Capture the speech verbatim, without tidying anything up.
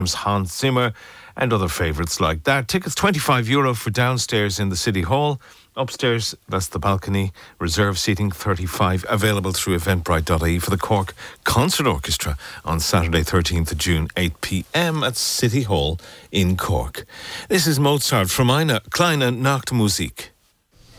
Hans Zimmer, and other favourites like that. Tickets twenty-five euro for downstairs in the City Hall. Upstairs, that's the balcony, reserve seating thirty-five, available through eventbrite dot I E for the Cork Concert Orchestra on Saturday thirteenth of June, eight p.m. at City Hall in Cork. This is Mozart from eine kleine Nachtmusik.